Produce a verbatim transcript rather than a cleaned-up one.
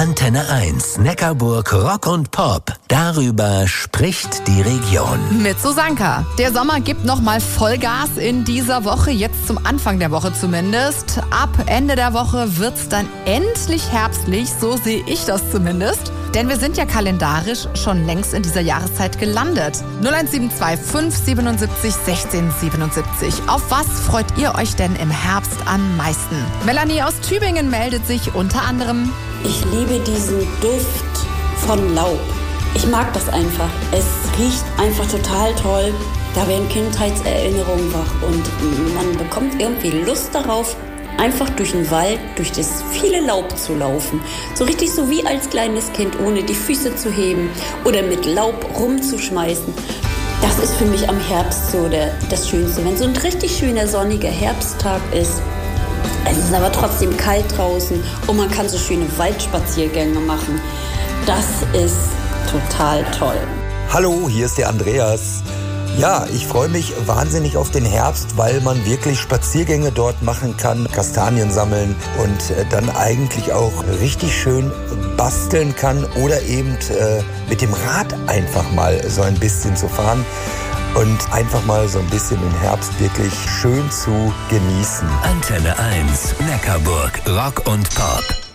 Antenne eins, Neckarburg Rock und Pop. Darüber spricht die Region. Mit Susanka. Der Sommer gibt nochmal Vollgas in dieser Woche, jetzt zum Anfang der Woche zumindest. Ab Ende der Woche wird's dann endlich herbstlich, so sehe ich das zumindest. Denn wir sind ja kalendarisch schon längst in dieser Jahreszeit gelandet. null eins sieben zwei fünf siebenundsiebzig sechzehn siebenundsiebzig. Auf was freut ihr euch denn im Herbst am meisten? Melanie aus Tübingen meldet sich unter anderem: Ich liebe diesen Duft von Laub. Ich mag das einfach. Es riecht einfach total toll. Da werden Kindheitserinnerungen wach und man bekommt irgendwie Lust darauf, einfach durch den Wald, durch das viele Laub zu laufen. So richtig so wie als kleines Kind, ohne die Füße zu heben oder mit Laub rumzuschmeißen. Das ist für mich am Herbst so der, das Schönste. Wenn so ein richtig schöner sonniger Herbsttag ist, es ist aber trotzdem kalt draußen und man kann so schöne Waldspaziergänge machen. Das ist total toll. Hallo, hier ist der Andreas. Ja, ich freue mich wahnsinnig auf den Herbst, weil man wirklich Spaziergänge dort machen kann, Kastanien sammeln und äh, dann eigentlich auch richtig schön basteln kann oder eben äh, mit dem Rad einfach mal so ein bisschen zu fahren und einfach mal so ein bisschen den Herbst wirklich schön zu genießen. Antenne eins, Neckarburg Rock und Pop.